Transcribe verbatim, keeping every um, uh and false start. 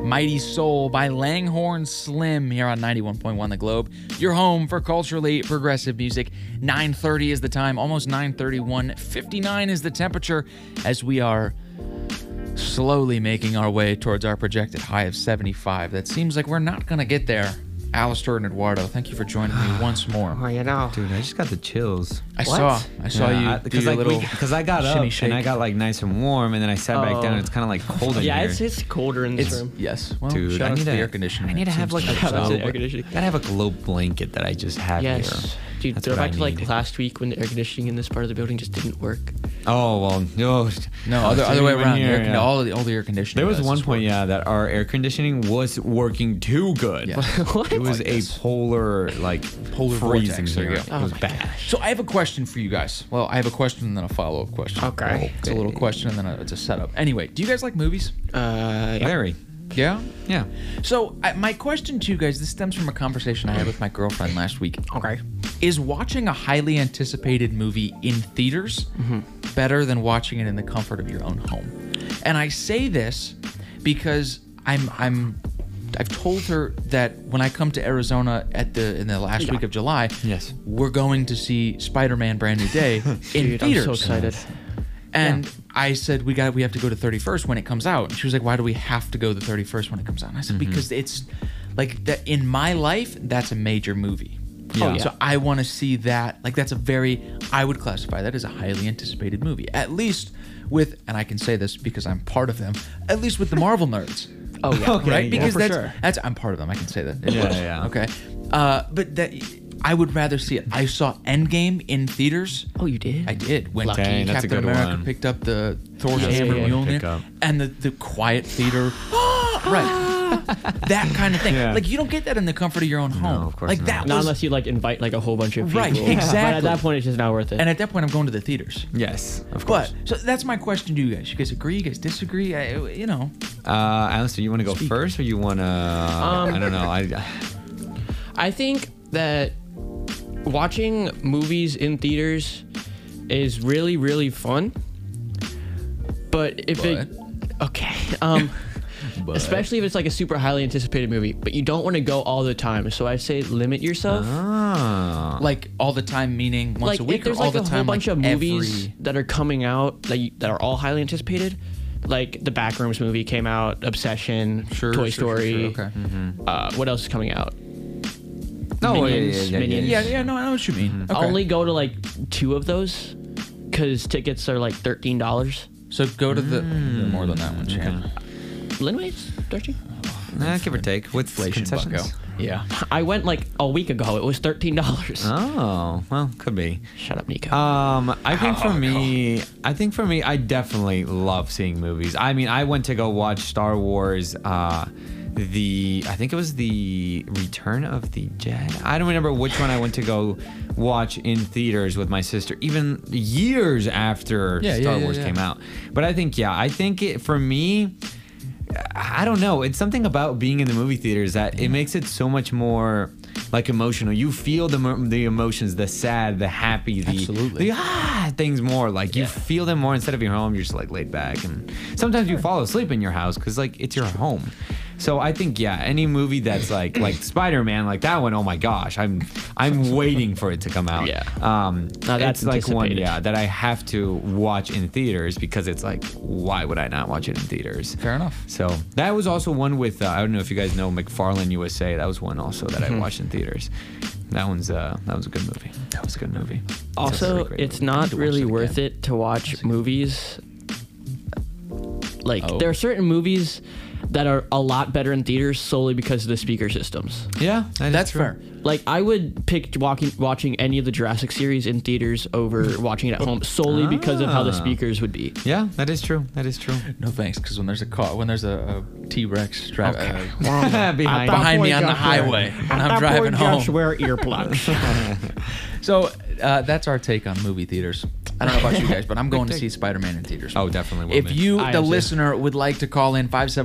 Mighty Soul by Langhorne Slim here on ninety-one point one The Globe. Your home for culturally progressive music. nine thirty is the time, almost nine thirty-one. fifty-nine is the temperature as we are slowly making our way towards our projected high of seventy-five. That seems like we're not going to get there. Alistair and Eduardo, thank you for joining me once more. Oh, you know. Dude, I just got the chills. I What? saw I saw Yeah, you I- do Because your like, little because I got up shimmy shake. and I got like nice and warm, and then I sat back Oh. down. And it's kind of like cold in Yeah, here. it's, it's colder in this It's, room. yes. Well, Dude, shout I out need to the to- air conditioning. I need to It have seems like a to- Shout out to low, the air conditioning. gotta have like a low blanket that I just have Yes. here. Dude, That's go what I back to like need. last week when the air conditioning in this part of the building just didn't work. Oh well, no, No, other, other way around. Here, Air con- yeah. all, the, all the air conditioning. There was does one is point, work. yeah, that our air conditioning was working too good. Yeah. What? It was Like a this. polar, like Polar freezing vortex, there you here. go. It was Oh my bad. So I have a question for you guys. Well, I have a question and then a follow-up question. Okay. It's a little question and then a, it's a setup. Anyway, do you guys like movies? Uh, yeah. Very. Yeah. Yeah. So I, my question to you guys, this stems from a conversation I had with my girlfriend last week. Okay. Is watching a highly anticipated movie in theaters better than watching it in the comfort of your own home? And I say this because I'm I'm I've told her that when I come to Arizona at the in the last Yeah. week of July, Yes. we're going to see Spider-Man: Brand New Day in Dude, I'm theaters. so excited. And I said we got we have to go to thirty-first when it comes out. And she was like, "Why do we have to go the thirty-first when it comes out?" And I said, "Because it's like that in my life, that's a major movie. Yeah. Oh, yeah. So I want to see that. Like that's a very I would classify that as a highly anticipated movie. At least with, and I can say this because I'm part of them. At least with the Marvel nerds." Oh yeah. Okay. Right? yeah, Because for that's sure. that's I'm part of them. I can say that. Yeah, yeah. Okay. Uh, but that I would rather see it. I saw Endgame in theaters. Oh, you did? I did. When Lucky. Dang, that's a Captain good America one. picked up the Thor's Yeah, hammer yeah, yeah. Mjolnir, Pick up. and the, the quiet theater. Right. That kind of thing. Yeah. Like, you don't get that in the comfort of your own home. of course like, not. that Not was... unless you like invite like a whole bunch of people. Right, But exactly. at that point, it's just not worth it. And at that point, I'm going to the theaters. Yes, of course. But, so that's my question to you guys. You guys agree? You guys disagree? I, you know. Uh, Alistair, you want to go Speak. first, or you want to? Um, I don't know. I. I think that watching movies in theaters is really, really fun. But if it, okay, um, But- especially if it's like a super highly anticipated movie, but you don't want to go all the time. So I say limit yourself. Ah. Like, all the time, meaning once like a week if there's or all like the a time? whole bunch like of movies every- that are coming out that you, that are all highly anticipated. Like the Backrooms movie came out, Obsession, Sure, Toy sure, sure, Story. sure, okay. Uh, what else is coming out? No, yeah, Minions, yeah, yeah, yeah, Minions. Yeah, yeah, no, I know what you mean. Okay. Only go to like two of those because tickets are like thirteen dollars. So go to the... More than that one, champ. Linways, thirteen. Nah, give or take. With Inflation, concessions. bucko. Yeah. I went like a week ago. It was thirteen dollars. Oh, well, could be. Shut up, Nico. Um, I think for Oh, me, I think for me, I definitely love seeing movies. I mean, I went to go watch Star Wars. Uh, the I think it was the Return of the Jedi. I don't remember which one I went to go watch in theaters with my sister, even years after Yeah, yeah, Star yeah, Wars yeah. came out. But I think, yeah, I think it for me. I don't know. It's something about being in the movie theaters that it makes it so much more like emotional. You feel the mo- the emotions, the sad, the happy, the, Absolutely. the ah things more. Like you Yeah. feel them more instead of your home. You're just like laid back, and sometimes you fall asleep in your house because like it's your home. So I think yeah, any movie that's like like Spider-Man, like that one, oh my gosh, I'm I'm waiting for it to come out. Yeah. Um, Now that's it's like one anticipated. yeah that I have to watch in theaters because it's like why would I not watch it in theaters? Fair enough. So that was also one with uh, I don't know if you guys know McFarlane U S A. That was one also that Mm-hmm. I watched in theaters. That one's uh that was a good movie. That was a good movie. also, That's a great it's movie. not to watch really that worth again. it to watch movies. Like Oh. there are certain movies that are a lot better in theaters solely because of the speaker systems. Yeah, that is That's true. fair. Like I would pick walking, watching any of the Jurassic series in theaters over watching it at home solely because of how the Ah. speakers would be. Yeah, that is true. That is true. No thanks, because when there's a car, when there's a, a T-Rex driving Okay. uh, Behind. behind me on the highway when I'm driving home. wear earplugs. So uh, that's our take on movie theaters. I don't know about you guys, but I'm going to see Spider-Man in theaters. Oh, definitely. will If be. you, I the am too. listener, would like to call in five seven.